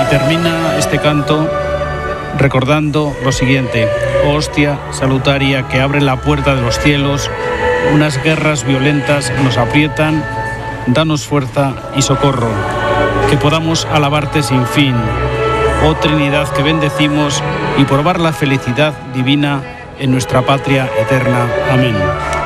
termina este canto recordando lo siguiente: oh hostia salutaria que abre la puerta de los cielos, unas guerras violentas nos aprietan, danos fuerza y socorro, que podamos alabarte sin fin, oh Trinidad que bendecimos y probar la felicidad divina en nuestra patria eterna. Amén.